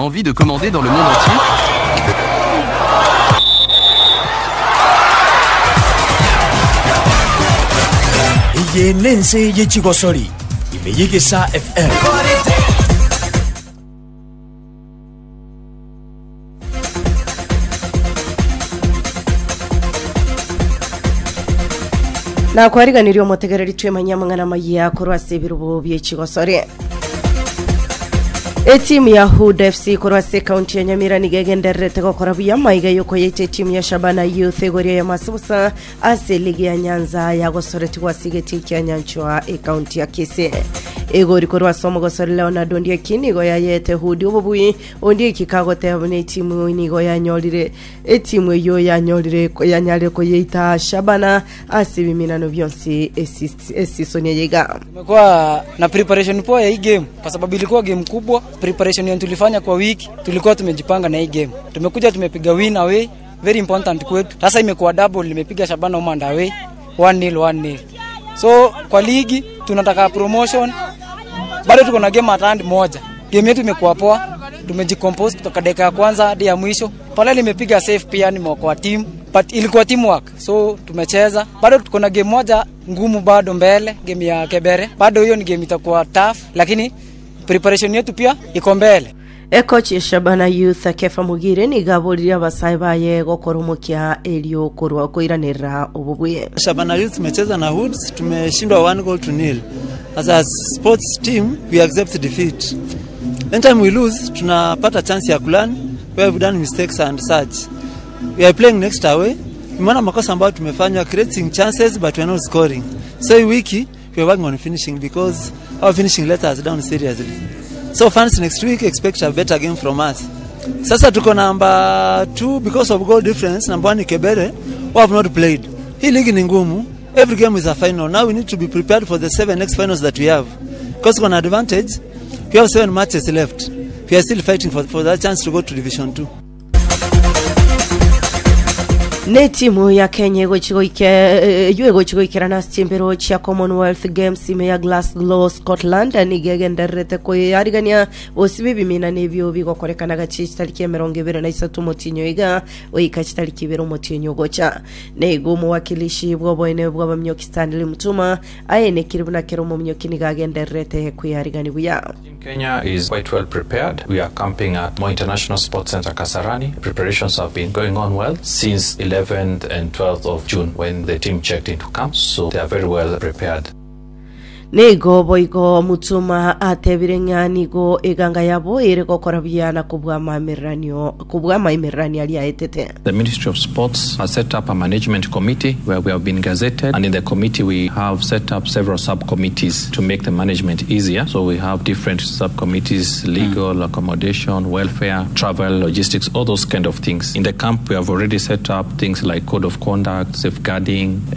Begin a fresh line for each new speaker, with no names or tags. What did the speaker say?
Envie de commander dans le monde entier?
Iye nense ye chigosori imeyigisa FM.
Na kwariganirio mutegereri twe manyamangana mayiya kurwase birubo bye chigosori. Timu ya Hood FC kurwase county ya Nyamira nigegenderete gukora buya mayiga yuko yete timu ya Shabana Youth egoria ya Masusa ase ligi ya Nyanza ya gosoreti wasigeti ya Nyanchwa county ya Kise. Egori kurwase omugosori Leonardo ndiye kinigo ya yete Hood obubui ondie kikagote abone timu inigo ya nyolire timu yo ya nyolire ya nyale ko yita Shabana ase biminano byonse esisonia yega.
Tumekuwa na preparation poa ya hii game kwa sababu ilikuwa game kubwa. Preparation yetu tulifanya kwa wiki, tulikuwa tumejipanga na hii game. Tumekuja tumepiga win away, very important kwetu. Sasa imekuwa double, nimepiga Shabana home and away 1-0. So kwa ligi tunataka promotion. Bado tuko na game at hand moja. Game yetu imekuwa poa. Tumejicompose kutoka dakika ya kwanza hadi ya mwisho. Pale nimepiga safe pia nimekuwa team, but ilikuwa teamwork. So tumecheza. Bado tuko na game moja ngumu bado mbele, game ya Kebere. Bado hiyo ni game itakuwa tough, lakini preparation yetu pia iko mbele.
Coach Shabana Youth Kefa Mugire ni gaborira basaiba ye gokoromokia elio korwa koiranira obubuye.
Shabana Youth tumecheza na Hoods, tumeshindwa 1-0. As a sports team we accept defeat. Anytime we lose tunapata chance ya kulearn where we've done mistakes and such. We are playing next away. Tumeona makosa ambayo tumefanya, creating chances but we are not scoring. So hii wiki we are working on finishing because our finishing let us down seriously. So fans next week expect a better game from us. Sasa tuko number 2 because of goal difference. Number 1 Kebere who have not played. Hii ligi ni ngumu. Every game is a final. Now we need to be prepared for the 7 next finals that we have. Because we have an advantage. We have 7 matches left. We are still fighting for that chance to go to Division 2.
Ne timu ya Kenya gochigoikera na stimbero cha Commonwealth Games ime ya Glasgow Scotland nigegenderete ko yarigania osibe bimina nebyo bigokorekana gachi tariki 23 motinyo iga oikachi tariki 2 motinyo gocha nego muwakilishi bwobone bw'abamyoki Stanley Mutuma ayene kiribuna kero mu myoki nigagenderete ku yarigani buya.
Kenya is quite well prepared. We are camping at Moi International Sports Center Kasarani. Preparations have been going on well since 11th and 12th of June when the team checked into camp, so they are very well prepared.
Nego boigo Mutuma atebirenya nigo eganga yabo ere gokorabiana kubwa maimirani ali aetete.
The Ministry of Sports has set up a management committee where we have been gazetted, and in the committee we have set up several subcommittees to make the management easier. So we have different subcommittees: legal, accommodation, welfare, travel, logistics, all those kind of things. In the camp we have already set up things like code of conduct, safeguarding,